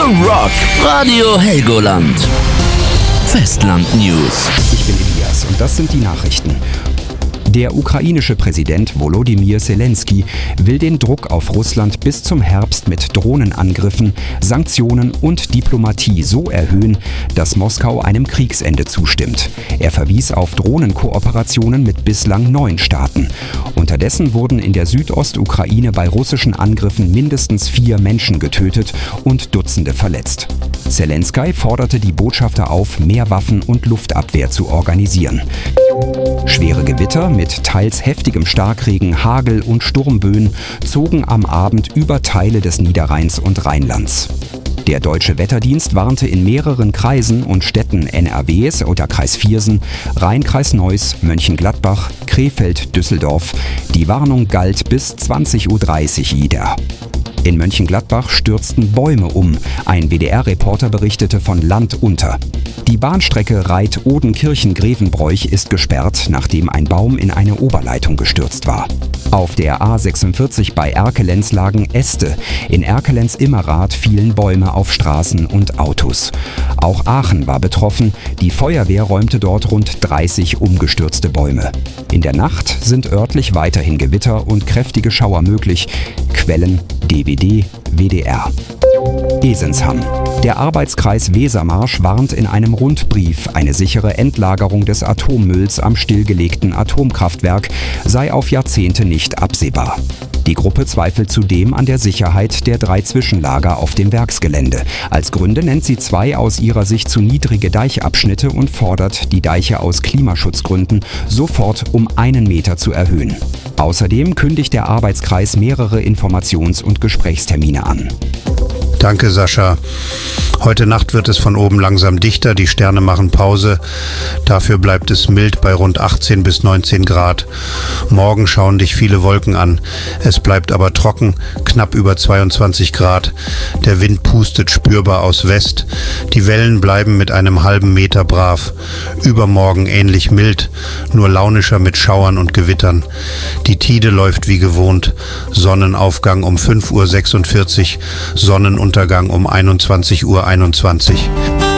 Punk Rock Radio Helgoland. Festland News. Ich bin Elias und das sind die Nachrichten. Der ukrainische Präsident Volodymyr Zelensky will den Druck auf Russland bis zum Herbst mit Drohnenangriffen, Sanktionen und Diplomatie so erhöhen, dass Moskau einem Kriegsende zustimmt. Er verwies auf Drohnenkooperationen mit bislang 9 Staaten. Unterdessen wurden in der Südostukraine bei russischen Angriffen mindestens 4 Menschen getötet und Dutzende verletzt. Zelensky forderte die Botschafter auf, mehr Waffen und Luftabwehr zu organisieren. Schwere Gewitter mit teils heftigem Starkregen, Hagel und Sturmböen zogen am Abend über Teile des Niederrheins und Rheinlands. Der Deutsche Wetterdienst warnte in mehreren Kreisen und Städten NRWs oder Kreis Viersen, Rhein-Kreis Neuss, Mönchengladbach, Krefeld, Düsseldorf. Die Warnung galt bis 20:30 Uhr wieder. In Mönchengladbach stürzten Bäume um. Ein WDR-Reporter berichtete von Land unter. Die Bahnstrecke Reit-Odenkirchen-Grevenbroich ist gesperrt, nachdem ein Baum in eine Oberleitung gestürzt war. Auf der A46 bei Erkelenz lagen Äste. In Erkelenz-Immerath fielen Bäume auf Straßen und Autos. Auch Aachen war betroffen. Die Feuerwehr räumte dort rund 30 umgestürzte Bäume. In der Nacht sind örtlich weiterhin Gewitter und kräftige Schauer möglich. Quellen DWD, WDR. Esensham. Der Arbeitskreis Wesermarsch warnt in einem Rundbrief, eine sichere Endlagerung des Atommülls am stillgelegten Atomkraftwerk sei auf Jahrzehnte nicht absehbar. Die Gruppe zweifelt zudem an der Sicherheit der 3 Zwischenlager auf dem Werksgelände. Als Gründe nennt sie 2 aus ihrer Sicht zu niedrige Deichabschnitte und fordert, die Deiche aus Klimaschutzgründen sofort um 1 Meter zu erhöhen. Außerdem kündigt der Arbeitskreis mehrere Informations- und Gesprächstermine an. Danke, Sascha. Heute Nacht wird es von oben langsam dichter, die Sterne machen Pause. Dafür bleibt es mild bei rund 18 bis 19 Grad. Morgen schauen dich viele Wolken an. Es bleibt aber trocken, knapp über 22 Grad. Der Wind pustet spürbar aus West. Die Wellen bleiben mit einem halben Meter brav. Übermorgen ähnlich mild, nur launischer mit Schauern und Gewittern. Die Tide läuft wie gewohnt. Sonnenaufgang um 5:46 Uhr, Sonnenuntergang um 21:21 Uhr.